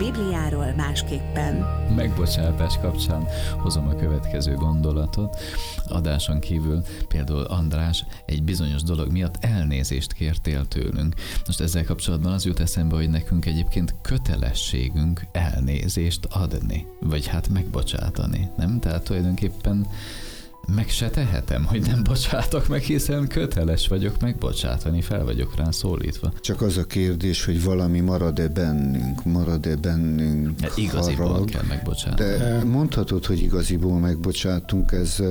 Bibliáról másképpen. Megbocsátás kapcsán hozom a következő gondolatot. Adáson kívül például András egy bizonyos dolog miatt elnézést kértél tőlünk. Most ezzel kapcsolatban az jut eszembe, hogy nekünk egyébként kötelességünk elnézést adni, vagy hát megbocsátani, nem? Tehát tulajdonképpen meg se tehetem, hogy nem bocsátok meg, hiszen köteles vagyok megbocsátani, fel vagyok rá szólítva. Csak az a kérdés, hogy valami marad-e bennünk Igaziból harag, kell megbocsátani. de mondhatod, hogy igaziból megbocsátunk, ez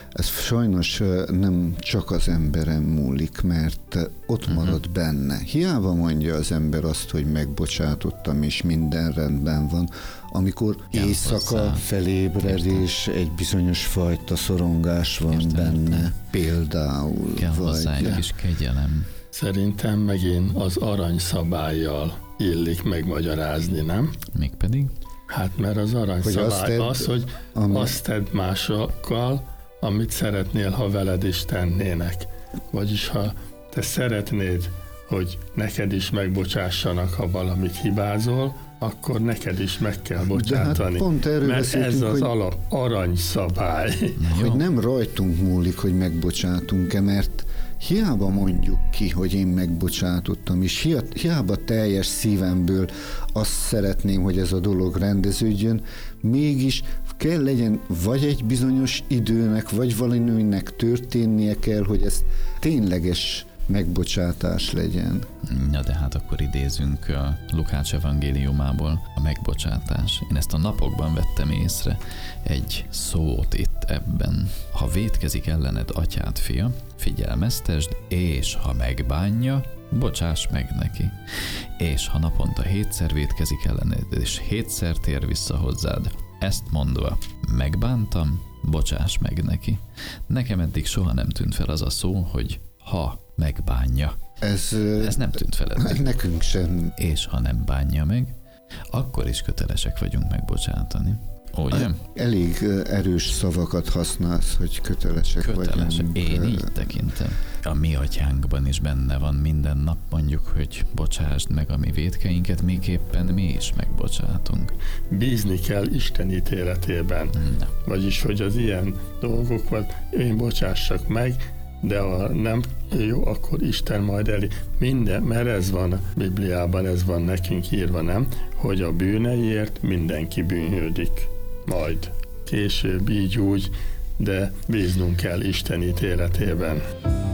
sajnos nem csak az emberen múlik, mert ott marad benne. Hiába mondja az ember azt, hogy megbocsátottam, és minden rendben van, amikor éjszaka felébred, és egy bizonyos fajta szorongás van benne, például. Kell hozzá egy kis kegyelem. Szerintem megint az aranyszabállyal illik megmagyarázni, nem? Mégpedig? Hát mert az aranyszabály hogy azt tedd másokkal, amit szeretnél, ha veled is tennének. Vagyis ha te szeretnéd, hogy neked is megbocsássanak, ha valamit hibázol, akkor neked is meg kell bocsátani. Hát pont erről mert ez az hogy alap aranyszabály. Hogy nem rajtunk múlik, hogy megbocsátunk-e, mert hiába mondjuk ki, hogy én megbocsátottam, és hiába teljes szívemből azt szeretném, hogy ez a dolog rendeződjön, mégis kell legyen vagy egy bizonyos időnek, vagy valaminek történnie kell, hogy ez tényleges megbocsátás legyen. Na de hát akkor idézünk a Lukács evangéliumából, a megbocsátás. Én ezt a napokban vettem észre, egy szót itt ebben. Ha vétkezik ellened atyád fia, figyelmeztesd, és ha megbánja, bocsáss meg neki. És ha naponta 7-szer vétkezik ellened, és 7-szer tér vissza hozzád, ezt mondva, megbántam, bocsáss meg neki. Nekem eddig soha nem tűnt fel az a szó, hogy ha megbánja. Ez nem tűnt fel eddig. Nekünk sem. És ha nem bánja meg, akkor is kötelesek vagyunk megbocsátani. Ugye? Elég erős szavakat használsz, hogy kötelesek vagyunk. Én így tekintem. A mi atyánkban is benne van minden nap, mondjuk, hogy bocsásd meg a mi vétkeinket, miképpen mi is megbocsátunk. Bízni kell Isten ítéletében. Na. Vagyis, hogy az ilyen dolgokat én bocsássak meg, de ha nem jó, akkor Isten majd minden, mert ez van a Bibliában, ez van nekünk írva, nem? Hogy a bűneiért mindenki bűnhődik. Majd később így úgy, de bíznunk kell Isten ítéletében.